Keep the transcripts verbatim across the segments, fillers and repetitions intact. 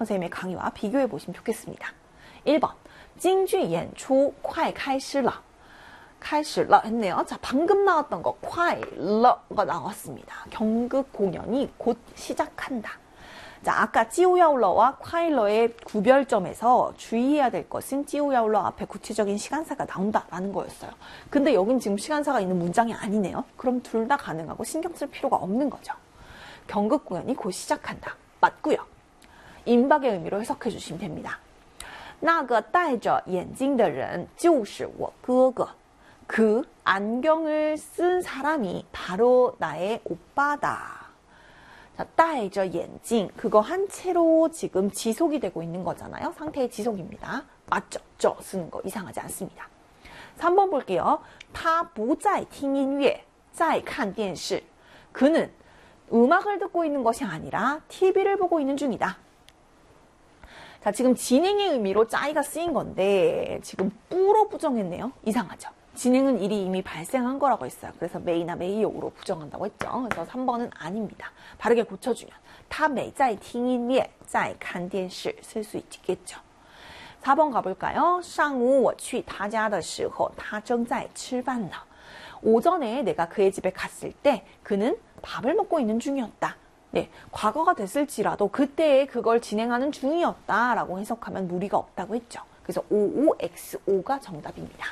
선생님의 강의와 비교해 보시면 좋겠습니다. 일 번, 京剧演出快开始了. 开始了 했네요. 자, 방금 나왔던 거 快乐가 나왔습니다. 경극 공연이 곧 시작한다. 자, 아까 찌우야올러와 콰일러의 구별점에서 주의해야 될 것은 찌우야올러 앞에 구체적인 시간사가 나온다라는 거였어요. 근데 여긴 지금 시간사가 있는 문장이 아니네요. 그럼 둘 다 가능하고 신경 쓸 필요가 없는 거죠. 경극 공연이 곧 시작한다. 맞고요. 임박의 의미로 해석해 주시면 됩니다. 那个戴着眼镜的人就是我哥哥. 그 안경을 쓴 사람이 바로 나의 오빠다. 자, 戴着眼镜 그거 한 채로 지금 지속이 되고 있는 거잖아요. 상태의 지속입니다. 맞죠? 저 쓰는 거 이상하지 않습니다. 삼 번 볼게요. 他不再听音乐在看电视. 그는 음악을 듣고 있는 것이 아니라 티비를 보고 있는 중이다. 자, 지금 진행의 의미로 짜이가 쓰인 건데 지금 뿌로 부정했네요. 이상하죠? 진행은 일이 이미 발생한 거라고 했어요. 그래서 메이나 메이용으로 부정한다고 했죠. 그래서 삼 번은 아닙니다. 바르게 고쳐주면 他没在听音乐在看电视 쓸 수 있겠죠. 사 번 가볼까요? 上午我去他家的时候他正在吃饭呢. 오전에 내가 그의 집에 갔을 때 그는 밥을 먹고 있는 중이었다. 네, 과거가 됐을지라도 그때에 그걸 진행하는 중이었다라고 해석하면 무리가 없다고 했죠. 그래서 오오엑스오가 정답입니다.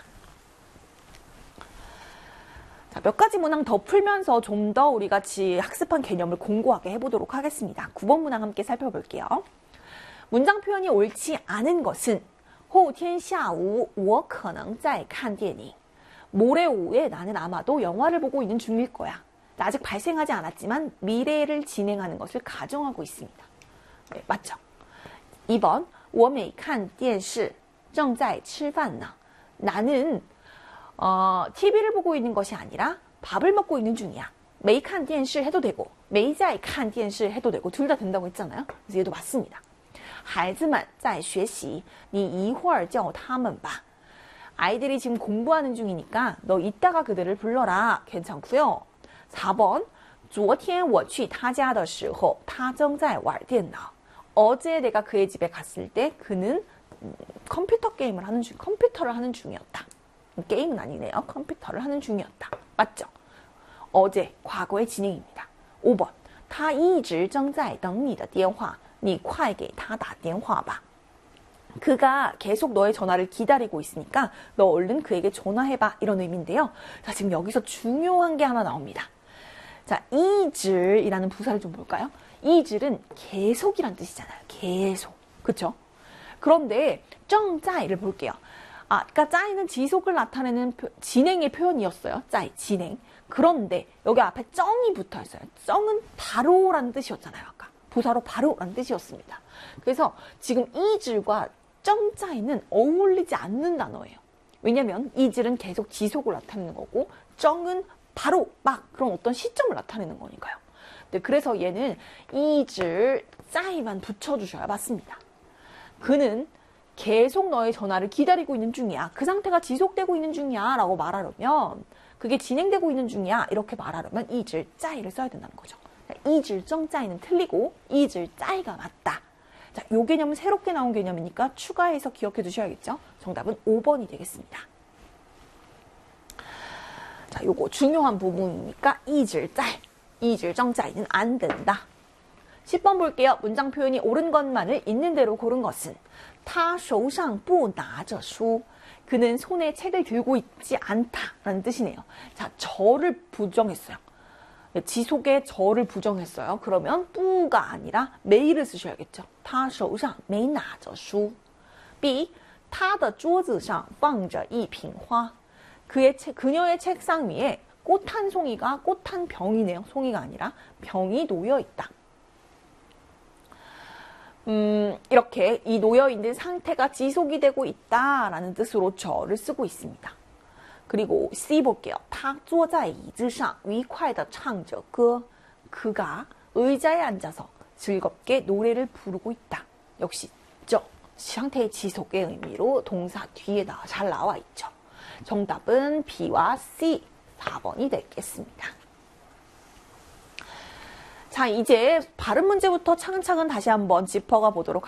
자, 몇 가지 문항 더 풀면서 좀 더 우리 같이 학습한 개념을 공고하게 해보도록 하겠습니다. 구 번 문항 함께 살펴볼게요. 문장 표현이 옳지 않은 것은 后天下午我可能在看电影. 모레 오후에 나는 아마도 영화를 보고 있는 중일 거야. 아직 발생하지 않았지만 미래를 진행하는 것을 가정하고 있습니다. 네, 맞죠? 이 번 我没看电视正在吃饭呢. 나는 어, 티비를 보고 있는 것이 아니라 밥을 먹고 있는 중이야. 没看电视 해도 되고 没在看电视 해도 되고 둘 다 된다고 했잖아요. 그래서 얘도 맞습니다. 孩子们在学习你一会儿叫他们吧. 아이들이 지금 공부하는 중이니까 너 이따가 그들을 불러라. 괜찮고요. 사 번 昨天我去他家的时候他正在玩电脑. 어제 내가 그의 집에 갔을 때 그는 컴퓨터 게임을 하는 중, 컴퓨터를 하는 중이었다. 게임은 아니네요. 컴퓨터를 하는 중이었다. 맞죠? 어제, 과거의 진행입니다. 오 번 他一直正在等你的电话你快给他打电话吧. 그가 계속 너의 전화를 기다리고 있으니까 너 얼른 그에게 전화해봐. 이런 의미인데요. 자, 지금 여기서 중요한 게 하나 나옵니다. 자, 이즐이라는 부사를 좀 볼까요? 이즐은 계속이란 뜻이잖아요. 계속. 그쵸? 그런데 정짜이를 볼게요. 아, 그러니까 짜이는 지속을 나타내는 표, 진행의 표현이었어요. 짜이, 진행. 그런데 여기 앞에 쩡이 붙어 있어요. 쩡은 바로라는 뜻이었잖아요. 아까. 부사로 바로라는 뜻이었습니다. 그래서 지금 이즐과 쩡짜이는 어울리지 않는 단어예요. 왜냐면 이즐은 계속 지속을 나타내는 거고 쩡은 바로 막 그런 어떤 시점을 나타내는 거니까요. 네, 그래서 얘는 이즐, 짜이만 붙여주셔야 맞습니다. 그는 계속 너의 전화를 기다리고 있는 중이야. 그 상태가 지속되고 있는 중이야 라고 말하려면 그게 진행되고 있는 중이야 이렇게 말하려면 이즐, 짜이를 써야 된다는 거죠. 이즐, 쩡짜이는 틀리고 이즐, 짜이가 맞다. 자, 요 개념은 새롭게 나온 개념이니까 추가해서 기억해 두셔야겠죠. 정답은 오 번이 되겠습니다. 자, 요거 중요한 부분이니까 이즐, 짜이, 이즐, 쩡짜이는 안 된다. 십 번 볼게요. 문장 표현이 옳은 것만을 있는 대로 고른 것은 他手上不拿着书. 그는 손에 책을 들고 있지 않다라는 뜻이네요. 자, 저를 부정했어요. 지속의 저를 부정했어요. 그러면 뿌가 아니라 메이를 쓰셔야겠죠. 他手上没拿着书. B. 他的桌子上放着一瓶花. 그의 책, 그녀의 책상 위에 꽃 한 송이가 꽃 한 병이네요. 송이가 아니라 병이 놓여 있다. 음, 이렇게 이 놓여있는 상태가 지속이 되고 있다라는 뜻으로 저를 쓰고 있습니다. 그리고 C 볼게요. 他坐在椅子上愉快地唱着歌. 그가 의자에 앉아서 즐겁게 노래를 부르고 있다. 역시 저 상태의 지속의 의미로 동사 뒤에다 잘 나와 있죠. 정답은 B와 C, 사 번이 되겠습니다. 자, 이제 발음 문제부터 차근차근 다시 한번 짚어가 보도록 하겠습니다.